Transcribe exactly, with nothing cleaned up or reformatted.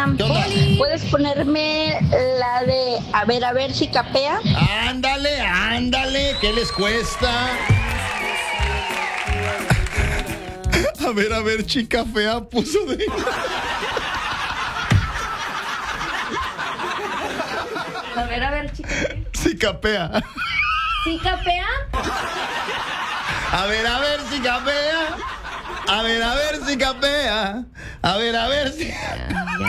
¿Qué onda? ¿Puedes ponerme la de a ver, a ver si capea? Ándale, ándale, ¿qué les cuesta? A ver, a ver, chica fea, puso de... A ver, a ver, chicos. Sí capea. ¿Sí capea? A ver, a ver si capea. A ver, a ver si capea. A ver, a ver si...